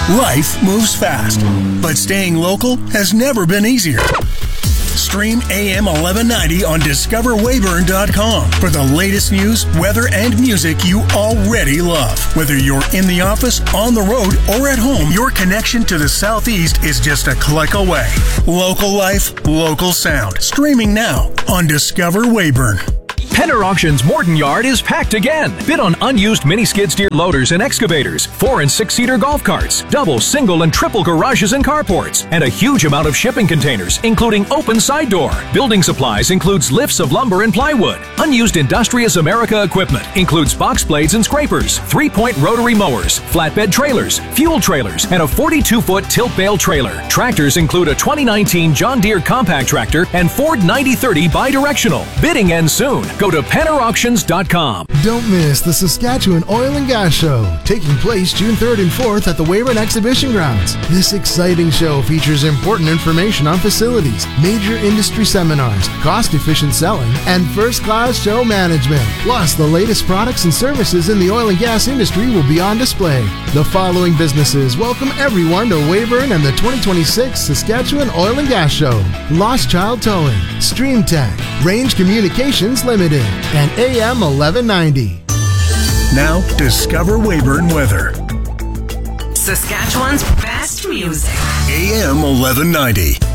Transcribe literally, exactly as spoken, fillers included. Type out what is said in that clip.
Life moves fast, but staying local has never been easier. Stream A M eleven ninety on discover weyburn dot com for the latest news, weather, and music you already love. Whether you're in the office, on the road, or at home, your connection to the Southeast is just a click away. Local life, local sound. Streaming now on Discover Weyburn. Penner Auctions Morton Yard is packed again. Bid on unused mini skid steer loaders and excavators, four and six seater golf carts, double, single, and triple garages and carports, and a huge amount of shipping containers, including open side door. Building supplies includes lifts of lumber and plywood. Unused Industrious America equipment includes box blades and scrapers, three-point rotary mowers, flatbed trailers, fuel trailers, and a forty-two foot tilt bale trailer. Tractors include a twenty nineteen John Deere compact tractor and Ford ninety thirty bidirectional. Bidding ends soon. Go to penner auctions dot com. Don't miss the Saskatchewan Oil and Gas Show, taking place June third and fourth at the Weyburn Exhibition Grounds. This exciting show features important information on facilities, major industry seminars, cost-efficient selling, and first-class show management. Plus, the latest products and services in the oil and gas industry will be on display. The following businesses welcome everyone to Weyburn and the twenty twenty-six Saskatchewan Oil and Gas Show: Lost Child Towing, StreamTech, Range Communications Limited, and A M eleven ninety. Now, Discover Weyburn weather. Saskatchewan's best music. A M eleven ninety.